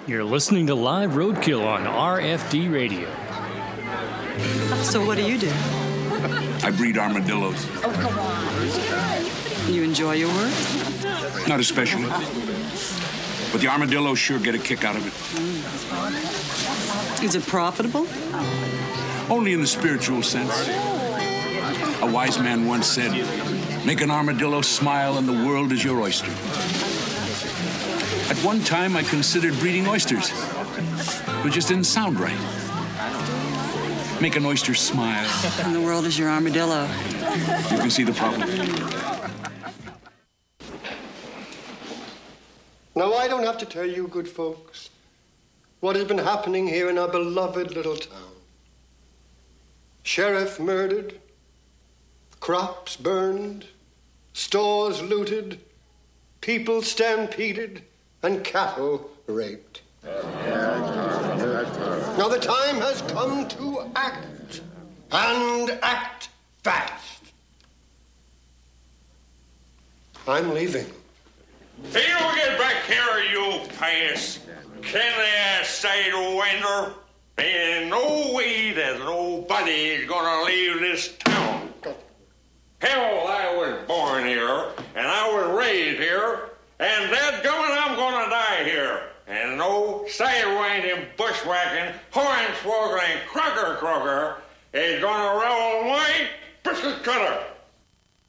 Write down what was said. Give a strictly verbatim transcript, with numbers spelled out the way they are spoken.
You're listening to Live Roadkill on R F D Radio. So what do you do? I breed armadillos. Oh, come on. You enjoy your work? Not especially. But the armadillos sure get a kick out of it. Is it profitable? Only in the spiritual sense. A wise man once said, make an armadillo smile and the world is your oyster. At one time, I considered breeding oysters. It just didn't sound right. Make an oyster smile. And the world is your armadillo. You can see the problem. Now, I don't have to tell you, good folks, what has been happening here in our beloved little town. Sheriff murdered, crops burned, stores looted, people stampeded, and cattle raped. Now the time has come to act, and act fast. I'm leaving. Hey, you get back here, you pious, Kenny Sidewinder. Ain't no way that nobody's gonna leave this town. Hell, I was born here, and I was raised here, and dadgummit, I'm gonna die here. And no sidewinding, bushwhacking, hornswoggling, crocker crocker is gonna roll my biscuit cutter.